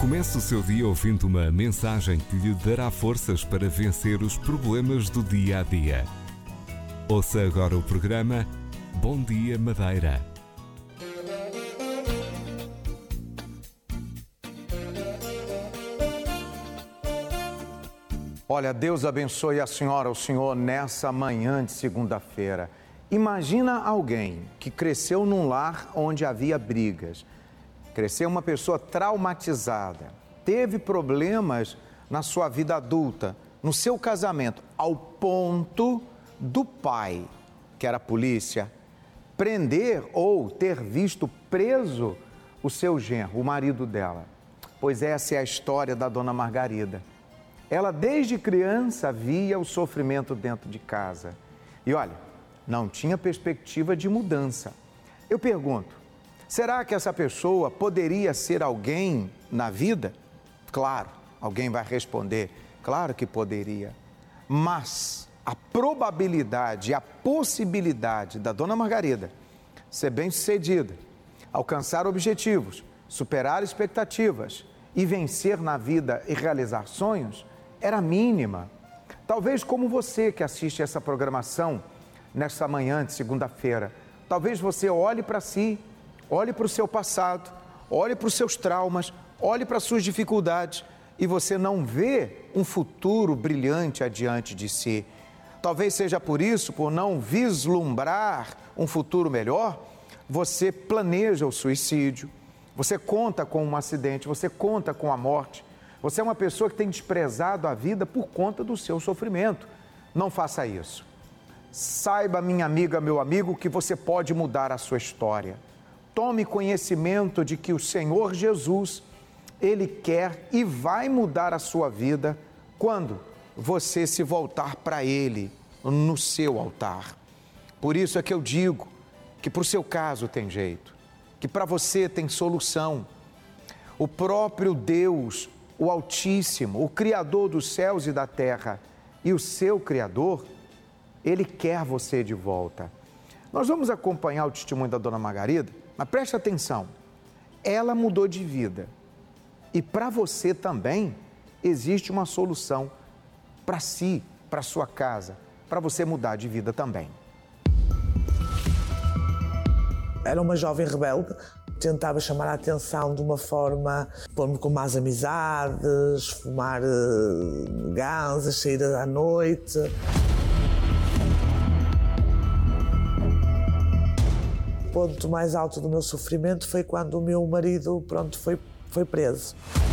Comece o seu dia ouvindo uma mensagem que lhe dará forças para vencer os problemas do dia a dia. Ouça agora o programa Bom Dia Madeira. Olha, Deus abençoe a senhora, o senhor, nessa manhã de segunda-feira. Imagina alguém que cresceu num lar onde havia brigas, cresceu uma pessoa traumatizada, teve problemas na sua vida adulta, no seu casamento, ao ponto do pai, que era a polícia, prender ou ter visto preso o seu genro, o marido dela. Pois essa é a história da dona Margarida. Ela, desde criança, via o sofrimento dentro de casa. E olha, não tinha perspectiva de mudança. Eu pergunto, será que essa pessoa poderia ser alguém na vida? Claro, alguém vai responder, claro que poderia. Mas a probabilidade, a possibilidade da dona Margarida ser bem-sucedida, alcançar objetivos, superar expectativas e vencer na vida e realizar sonhos, era mínima. Talvez como você que assiste essa programação nesta manhã de segunda-feira, talvez você olhe para si, olhe para o seu passado, olhe para os seus traumas, olhe para as suas dificuldades e você não vê um futuro brilhante adiante de si. Talvez seja por isso, por não vislumbrar um futuro melhor, você planeja o suicídio, você conta com um acidente, você conta com a morte. Você é uma pessoa que tem desprezado a vida por conta do seu sofrimento. Não faça isso. Saiba, minha amiga, meu amigo, que você pode mudar a sua história. Tome conhecimento de que o Senhor Jesus, Ele quer e vai mudar a sua vida quando você se voltar para Ele no seu altar. Por isso é que eu digo que para o seu caso tem jeito, que para você tem solução. O próprio Deus, o Altíssimo, o Criador dos céus e da terra e o seu Criador, Ele quer você de volta. Nós vamos acompanhar o testemunho da dona Margarida, mas preste atenção, ela mudou de vida e para você também existe uma solução para si, para sua casa, para você mudar de vida também. Era uma jovem rebelde, tentava chamar a atenção de uma forma, pôr-me com más amizades, fumar ganzas, sair à noite. O ponto mais alto do meu sofrimento foi quando o meu marido, foi preso.